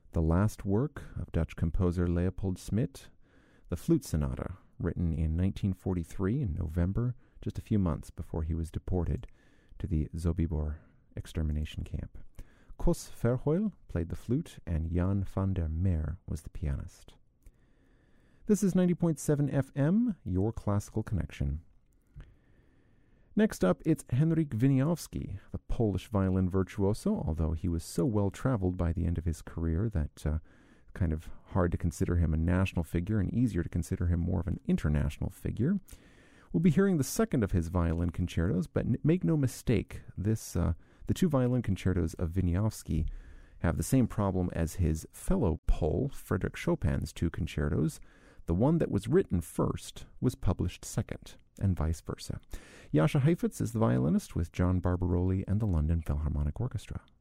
the last work of Dutch composer Leopold Smit, the Flute Sonata, written in 1943 in November, just a few months before he was deported to the Sobibor extermination camp. Kos Verheul played the flute, and Jan van der Meer was the pianist. This is 90.7 FM, your classical connection. Next up, it's Henryk Wieniawski, the Polish violin virtuoso, although he was so well-traveled by the end of his career that kind of hard to consider him a national figure and easier to consider him more of an international figure. We'll be hearing the second of his violin concertos, but make no mistake, the two violin concertos of Wieniawski have the same problem as his fellow Pole, Frédéric Chopin's two concertos. The one that was written first was published second, and vice versa. Jascha Heifetz is the violinist with John Barbaroli and the London Philharmonic Orchestra.